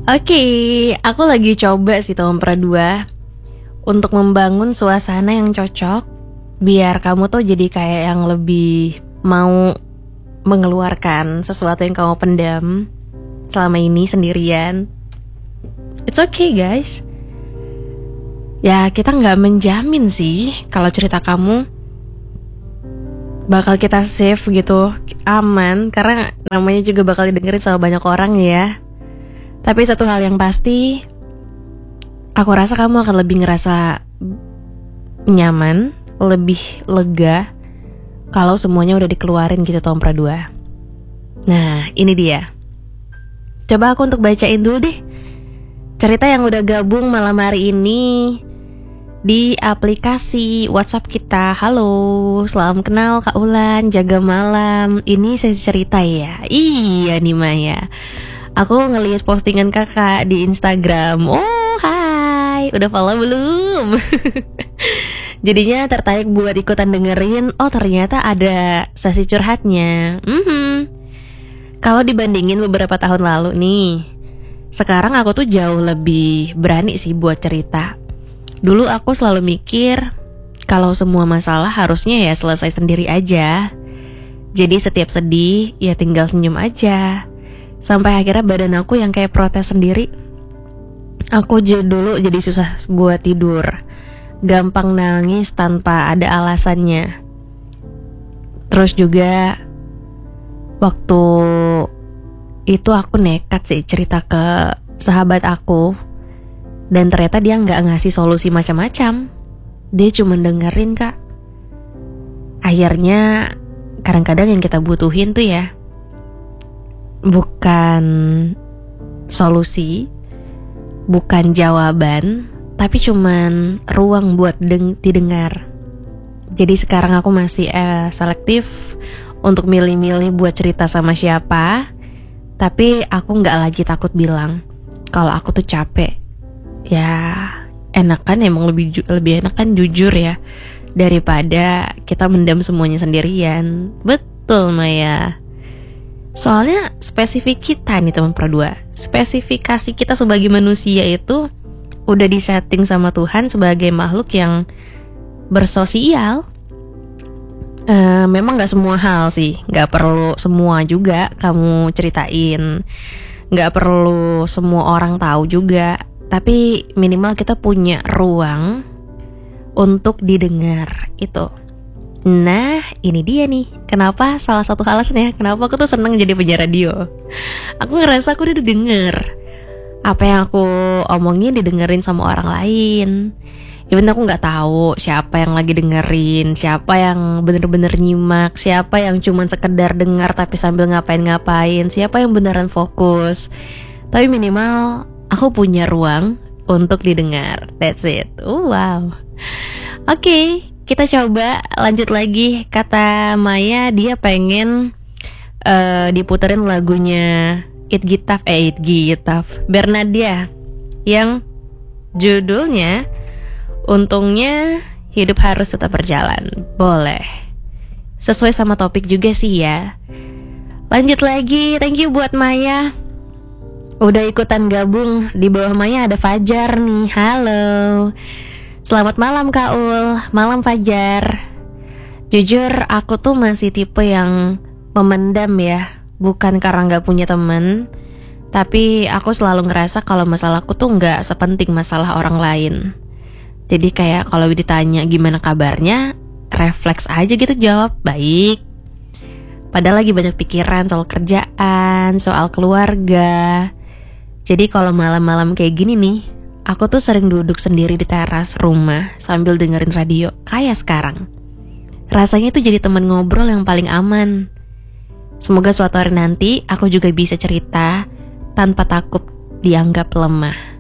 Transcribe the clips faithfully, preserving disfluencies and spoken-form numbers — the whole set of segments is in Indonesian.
Oke, aku lagi coba sih tahun dua untuk membangun suasana yang cocok biar kamu tuh jadi kayak yang lebih mau mengeluarkan sesuatu yang kamu pendam selama ini sendirian. It's okay guys. Ya kita nggak menjamin sih kalau cerita kamu bakal kita save gitu, aman, karena namanya juga bakal didengerin sama banyak orang ya. Tapi satu hal yang pasti, aku rasa kamu akan lebih ngerasa nyaman, lebih lega kalau semuanya udah dikeluarin gitu tahun dua. Nah, ini dia. Coba aku untuk bacain dulu deh cerita yang udah gabung malam hari ini di aplikasi WhatsApp kita. Halo, salam kenal Kak Ulan, jaga malam. Ini saya cerita ya. Iya nih Maya. Aku ngeliat postingan kakak di Instagram. Oh hai, udah follow belum? Jadinya tertarik buat ikutan dengerin. Oh ternyata ada sesi curhatnya. mm-hmm. Kalau dibandingin beberapa tahun lalu nih, sekarang aku tuh jauh lebih berani sih buat cerita. Dulu aku selalu mikir kalau semua masalah harusnya ya selesai sendiri aja. Jadi setiap sedih ya tinggal senyum aja. Sampai akhirnya badan aku yang kayak protes sendiri. Aku j- dulu jadi susah buat tidur, gampang nangis tanpa ada alasannya. Terus juga waktu itu aku nekat sih cerita ke sahabat aku, dan ternyata dia gak ngasih solusi macam-macam. Dia cuma dengerin kak. Akhirnya kadang-kadang yang kita butuhin tuh ya bukan solusi, bukan jawaban, tapi cuman ruang buat deng- didengar. Jadi sekarang aku masih eh, selektif untuk milih-milih buat cerita sama siapa. Tapi aku gak lagi takut bilang kalau aku tuh capek. Ya enakan emang lebih ju- lebih enak kan jujur ya, daripada kita mendam semuanya sendirian. Betul Maya. Soalnya spesifik kita nih teman berdua, spesifikasi kita sebagai manusia itu udah disetting sama Tuhan sebagai makhluk yang bersosial. Uh, memang gak semua hal sih, gak perlu semua juga kamu ceritain, gak perlu semua orang tahu juga. Tapi minimal kita punya ruang untuk didengar itu. Nah ini dia nih, kenapa salah satu alasannya kenapa aku tuh seneng jadi penyiar radio. Aku ngerasa aku udah didengar, apa yang aku omongin didengerin sama orang lain. Even aku gak tahu siapa yang lagi dengerin, siapa yang bener-bener nyimak, siapa yang cuman sekedar dengar tapi sambil ngapain-ngapain, siapa yang beneran fokus. Tapi minimal aku punya ruang untuk didengar. That's it. Oh, wow. Oke, okay, kita coba lanjut lagi. Kata Maya dia pengen uh, diputerin lagunya It Gitaf eh It Gitaf Bernadia yang judulnya Untungnya Hidup Harus Tetap Berjalan. Boleh. Sesuai sama topik juga sih ya. Lanjut lagi. Thank you buat Maya udah ikutan gabung. Di bawah Maya ada Fajar nih. Halo. Selamat malam Kak Ul. Malam Fajar. Jujur aku tuh masih tipe yang memendam ya. Bukan karena gak punya temen, tapi aku selalu ngerasa kalau masalahku tuh gak sepenting masalah orang lain. Jadi kayak kalau ditanya gimana kabarnya, refleks aja gitu jawab baik. Padahal lagi banyak pikiran soal kerjaan, soal keluarga. Jadi kalau malam-malam kayak gini nih, aku tuh sering duduk sendiri di teras rumah sambil dengerin radio kayak sekarang. Rasanya tuh jadi teman ngobrol yang paling aman. Semoga suatu hari nanti aku juga bisa cerita tanpa takut dianggap lemah.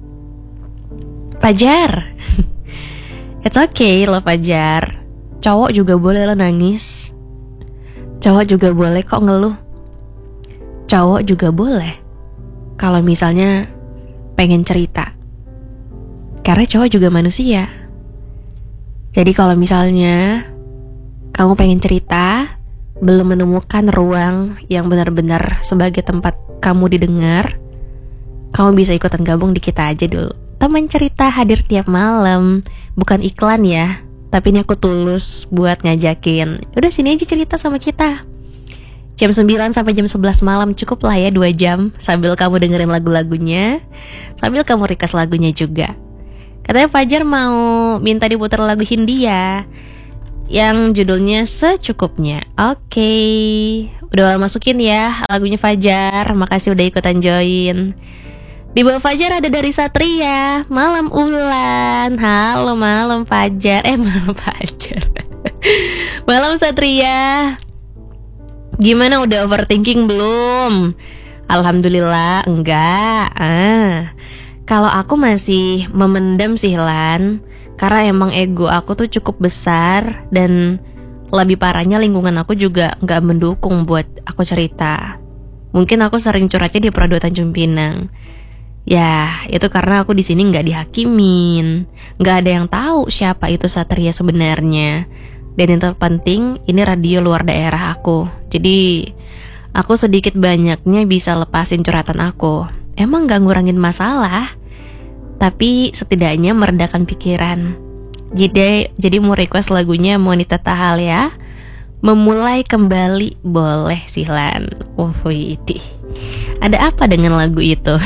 Fajar. It's okay loh Fajar. Cowok juga boleh lo nangis. Cowok juga boleh kok ngeluh. Cowok juga boleh kalau misalnya pengen cerita. Karena cowok juga manusia. Jadi kalau misalnya kamu pengen cerita, belum menemukan ruang yang benar-benar sebagai tempat kamu didengar, kamu bisa ikutan gabung di kita aja dulu. Teman cerita hadir tiap malam. Bukan iklan ya, tapi ini aku tulus buat ngajakin. Udah sini aja cerita sama kita. Jam sembilan sampai jam sebelas malam cukup lah ya, dua jam. Sambil kamu dengerin lagu-lagunya, sambil kamu request lagunya juga. Katanya Fajar mau minta diputar lagu Hindia yang judulnya Secukupnya. Oke, udah masukin ya lagunya Fajar. Makasih udah ikutan join. Di bawah Fajar ada dari Satria, Malam Ulan. Halo malam Fajar. Eh malam Fajar. Malam Satria. Gimana, udah overthinking belum? Alhamdulillah enggak. Ah, kalau aku masih memendam sih Lan, karena emang ego aku tuh cukup besar. Dan lebih parahnya lingkungan aku juga gak mendukung buat aku cerita. Mungkin aku sering curhatnya di Prado Tanjung Pinang. Ya, itu karena aku di sini nggak dihakimin, nggak ada yang tahu siapa itu Satria sebenarnya. Dan yang terpenting, ini radio luar daerah aku. Jadi, aku sedikit banyaknya bisa lepasin curhatan aku. Emang nggak ngurangin masalah, tapi setidaknya meredakan pikiran. Jadi, jadi mau request lagunya Monita Tahal ya. Memulai kembali boleh Silan. Oh, widih. Ada apa dengan lagu itu?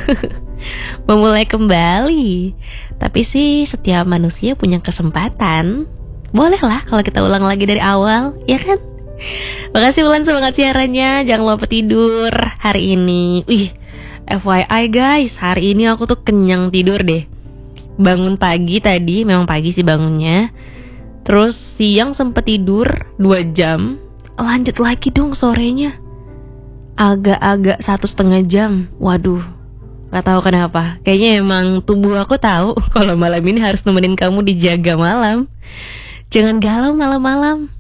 Memulai kembali. Tapi sih setiap manusia punya kesempatan. Bolehlah kalau kita ulang lagi dari awal, ya kan? Makasih Ulan, semangat siarannya. Jangan lupa tidur hari ini. Wih, F Y I guys, hari ini aku tuh kenyang tidur deh. Bangun pagi tadi, memang pagi sih bangunnya. Terus siang sempet tidur dua jam. Lanjut lagi dong sorenya. Agak-agak satu setengah jam. Waduh, gak tahu kenapa. Kayaknya emang tubuh aku tahu kalau malam ini harus nemenin kamu dijaga malam. Jangan galau malam-malam.